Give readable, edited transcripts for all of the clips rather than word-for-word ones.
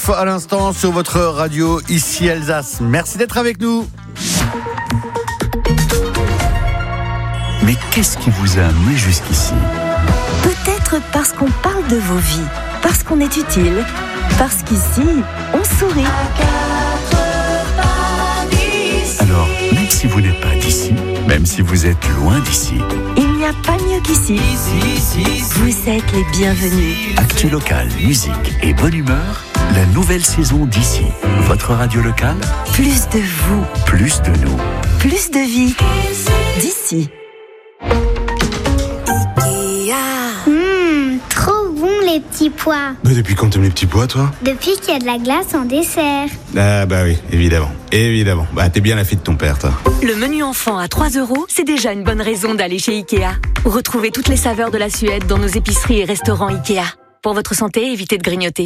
À l'instant sur votre radio ici Alsace. Merci d'être avec nous. Mais qu'est-ce qui vous a amené jusqu'ici ? Peut-être parce qu'on parle de vos vies, parce qu'on est utile, parce qu'ici, on sourit. Alors, même si vous n'êtes pas d'ici, même si vous êtes loin d'ici, il n'y a pas mieux qu'ici. Vous êtes les bienvenus. Actu local, musique et bonne humeur, la nouvelle saison d'ici. Votre radio locale, Plus de vous, plus de nous. plus de vie. D'ici. Trop bon les petits pois. Mais depuis quand t'aimes les petits pois, toi ? Depuis qu'il y a de la glace en dessert. Ah bah oui, évidemment. Bah t'es bien la fille de ton père, toi. Le menu enfant à 3 €, c'est déjà une bonne raison d'aller chez Ikea. Retrouvez toutes les saveurs de la Suède dans nos épiceries et restaurants Ikea. Pour votre santé, évitez de grignoter.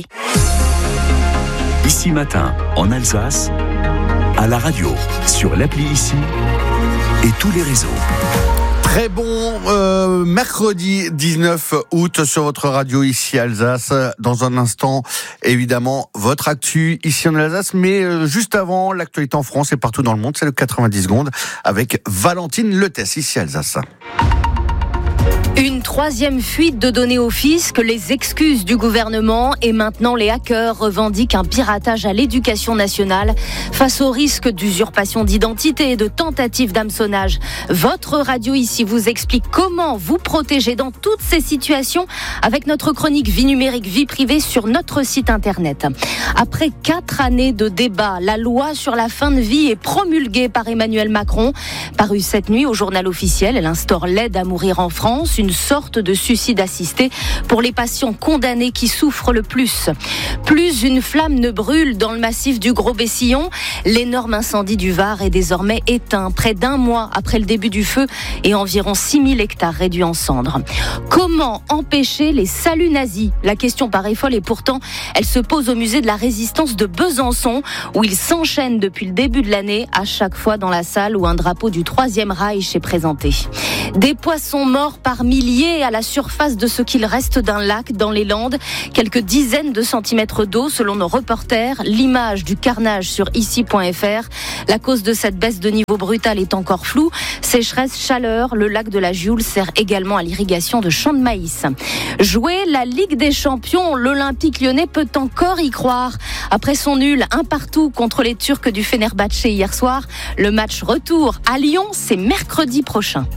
Ici matin, en Alsace, à la radio, sur l'appli Ici et tous les réseaux. Très bon mercredi 19 août sur votre radio ici Alsace. Dans un instant, évidemment, votre actu ici en Alsace. Mais juste avant, l'actualité en France et partout dans le monde, c'est le 90 secondes avec Valentine Letès ici Alsace. Une troisième fuite de données au fisc, les excuses du gouvernement et maintenant les hackers revendiquent un piratage à l'éducation nationale face au risque d'usurpation d'identité et de tentative d'hameçonnage. Votre radio ici vous explique comment vous protéger dans toutes ces situations avec notre chronique Vie numérique, vie privée sur notre site internet. Après 4 années de débat, la loi sur la fin de vie est promulguée par Emmanuel Macron. Parue cette nuit au journal officiel, elle instaure l'aide à mourir en France, une sorte de suicide assisté pour les patients condamnés qui souffrent le plus. Plus une flamme ne brûle dans le massif du Gros-Bessillon, l'énorme incendie du Var est désormais éteint, près d'1 mois après le début du feu et environ 6000 hectares réduits en cendres. Comment empêcher les saluts nazis ? La question paraît folle et pourtant elle se pose au musée de la Résistance de Besançon où ils s'enchaînent depuis le début de l'année, à chaque fois dans la salle où un drapeau du Troisième Reich est présenté. Des poissons morts par milliers à la surface de ce qu'il reste d'un lac dans les Landes. Quelques dizaines de centimètres d'eau selon nos reporters. L'image du carnage sur ici.fr. La cause de cette baisse de niveau brutal est encore floue. Sécheresse, chaleur, le lac de la Gioule sert également à l'irrigation de champs de maïs. Jouer la Ligue des Champions, l'Olympique Lyonnais peut encore y croire. Après son nul 1-1 contre les Turcs du Fenerbahçe hier soir, le match retour à Lyon, c'est mercredi prochain.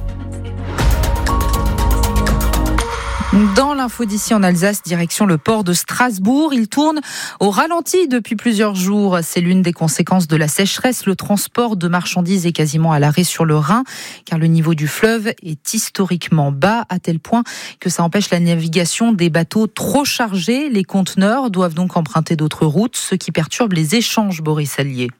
Dans l'info d'ici en Alsace, direction le port de Strasbourg. Il tourne au ralenti depuis plusieurs jours. C'est l'une des conséquences de la sécheresse. Le transport de marchandises est quasiment à l'arrêt sur le Rhin, car le niveau du fleuve est historiquement bas, à tel point que ça empêche la navigation des bateaux trop chargés. Les conteneurs doivent donc emprunter d'autres routes, ce qui perturbe les échanges, Boris Allier.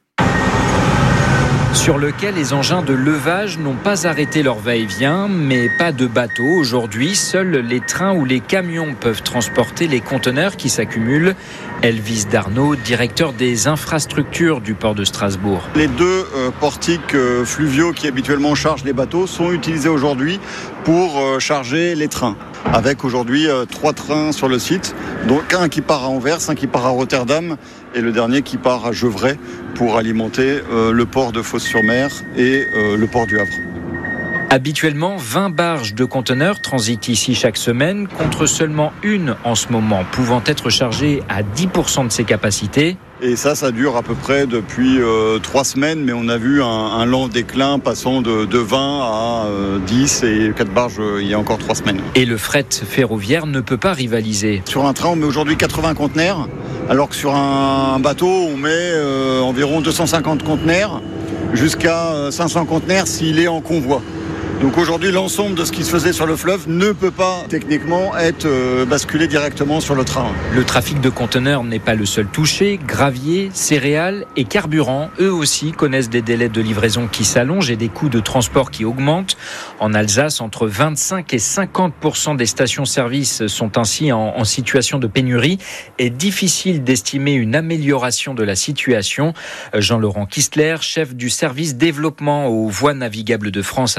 Sur lequel les engins de levage n'ont pas arrêté leur va-et-vient, mais pas de bateaux. Aujourd'hui, seuls les trains ou les camions peuvent transporter les conteneurs qui s'accumulent. Elvis Darnaud, directeur des infrastructures du port de Strasbourg. Les 2 portiques fluviaux qui habituellement chargent les bateaux sont utilisés aujourd'hui pour charger les trains. Avec aujourd'hui 3 trains sur le site, donc un qui part à Anvers, un qui part à Rotterdam et le dernier qui part à Gevrey pour alimenter le port de Fos-sur-Mer et le port du Havre. Habituellement, 20 barges de conteneurs transitent ici chaque semaine, contre seulement une en ce moment, pouvant être chargée à 10% de ses capacités. Et ça dure à peu près depuis 3 semaines, mais on a vu un lent déclin passant de 20 à 10 et 4 barges il y a encore 3 semaines. Et le fret ferroviaire ne peut pas rivaliser. Sur un train, on met aujourd'hui 80 conteneurs, alors que sur un bateau, on met environ 250 conteneurs, jusqu'à 500 conteneurs s'il est en convoi. Donc aujourd'hui, l'ensemble de ce qui se faisait sur le fleuve ne peut pas techniquement être basculé directement sur le train. Le trafic de conteneurs n'est pas le seul touché. Gravier, céréales et carburant, eux aussi, connaissent des délais de livraison qui s'allongent et des coûts de transport qui augmentent. En Alsace, entre 25 et 50% des stations-service sont ainsi en situation de pénurie et difficile d'estimer une amélioration de la situation. Jean-Laurent Kistler, chef du service développement aux voies navigables de France à Strasbourg.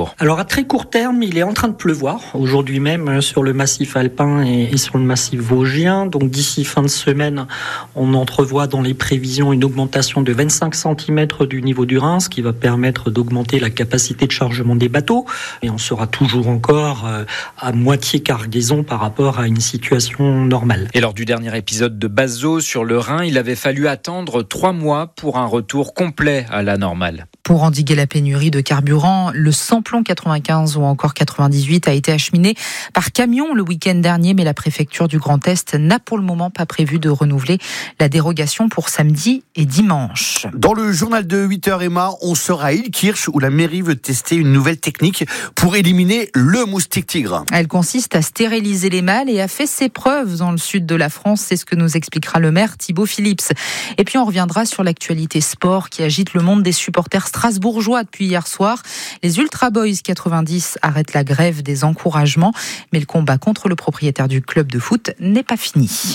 Strasbourg. Alors à très court terme, il est en train de pleuvoir, aujourd'hui même sur le massif alpin et sur le massif vosgien. Donc d'ici fin de semaine, on entrevoit dans les prévisions une augmentation de 25 cm du niveau du Rhin, ce qui va permettre d'augmenter la capacité de chargement des bateaux. Et on sera toujours encore à moitié cargaison par rapport à une situation normale. Et lors du dernier épisode de basse eau sur le Rhin, il avait fallu attendre 3 mois pour un retour complet à la normale. Pour endiguer la pénurie de carburant, le samplon 95 ou encore 98 a été acheminé par camion le week-end dernier, mais la préfecture du Grand Est n'a pour le moment pas prévu de renouveler la dérogation pour samedi et dimanche. Dans le journal de 8h, Emma, on sera à Illkirch où la mairie veut tester une nouvelle technique pour éliminer le moustique tigre. Elle consiste à stériliser les mâles et a fait ses preuves dans le sud de la France. C'est ce que nous expliquera le maire Thibaut Phillips. Et puis on reviendra sur l'actualité sport qui agite le monde des supporters strasbourgeois depuis hier soir. Les Ultra Boys 90 arrêtent la grève des encouragements, mais le combat contre le propriétaire du club de foot n'est pas fini.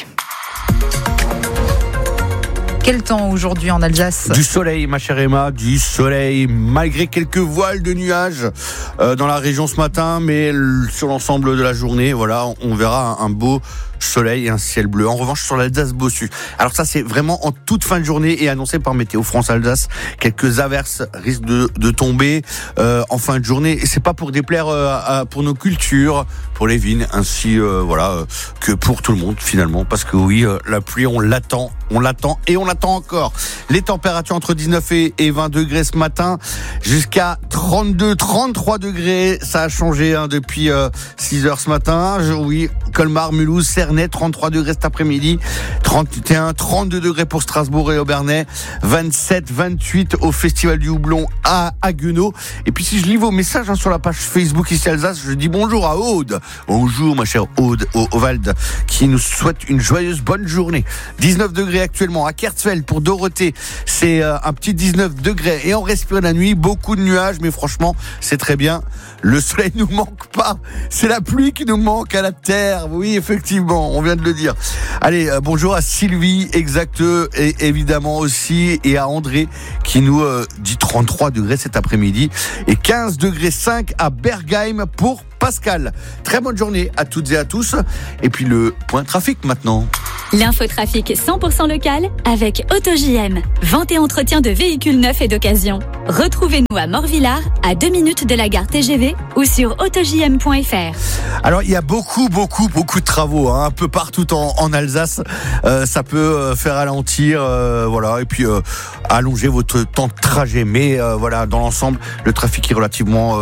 Quel temps aujourd'hui en Alsace ? Du soleil, ma chère Emma, du soleil, malgré quelques voiles de nuages dans la région ce matin, mais sur l'ensemble de la journée, voilà, on verra un beau soleil et un ciel bleu. En revanche, sur l'Alsace Bossu, alors ça c'est vraiment en toute fin de journée et annoncé par Météo France Alsace, quelques averses risquent de tomber en fin de journée, et c'est pas pour déplaire pour nos cultures, pour les vignes, ainsi que pour tout le monde finalement, parce que oui, la pluie on l'attend et on l'attend encore. Les températures entre 19 et 20 degrés ce matin, jusqu'à 33 degrés, ça a changé depuis 6 heures ce matin. Oui, Colmar, Mulhouse, Cernay, 33 degrés cet après-midi, 31, 32 degrés pour Strasbourg et Obernai, 27, 28 au Festival du Houblon à Haguenau. Et puis si je lis vos messages sur la page Facebook ici Alsace, je dis bonjour à Aude. Bonjour ma chère Aude Ovald, qui nous souhaite une joyeuse bonne journée. 19 degrés actuellement à Kertzfeld pour Dorothée, c'est un petit 19 degrés et on respire la nuit, beaucoup de nuages, mais franchement c'est très bien. Le soleil nous manque pas, c'est la pluie qui nous manque à la terre. Oui, effectivement, on vient de le dire. Allez, bonjour à Sylvie, exact, et évidemment aussi, et à André qui nous dit 33 degrés cet après-midi et 15 degrés 5 à Bergheim pour Pascal. Très bonne journée à toutes et à tous. Et puis le point trafic maintenant. L'infotrafic 100% local avec AutoJM. Vente et entretien de véhicules neufs et d'occasion. Retrouvez-nous à Morvillard, à 2 minutes de la gare TGV ou sur autojm.fr. Alors il y a beaucoup de travaux un peu partout en Alsace. Ça peut faire ralentir, et puis allonger votre temps de trajet. Mais voilà, dans l'ensemble, le trafic est relativement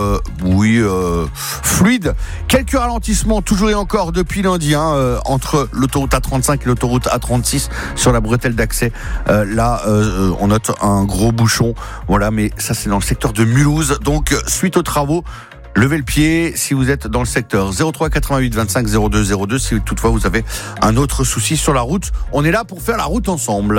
fluide. Quelques ralentissements toujours et encore depuis lundi entre l'autoroute A35 et l'autoroute A36 sur la bretelle d'accès. On note un gros bouchon. Voilà, mais ça c'est dans le secteur de Mulhouse. Donc suite aux travaux, levez le pied si vous êtes dans le secteur. 03 88 25 02 02 si toutefois vous avez un autre souci sur la route. On est là pour faire la route ensemble.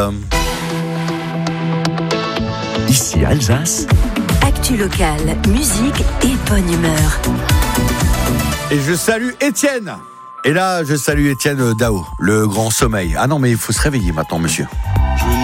Ici Alsace. Actu locale, musique et bonne humeur. Et je salue Étienne. Et là, je salue Étienne Dao, le grand sommeil. Ah non, mais il faut se réveiller maintenant, monsieur.